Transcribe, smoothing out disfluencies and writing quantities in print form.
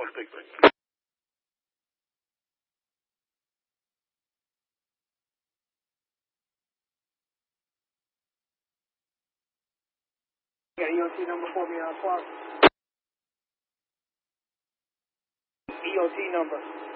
More speak. Got EOT number for me, Clark. EOT number.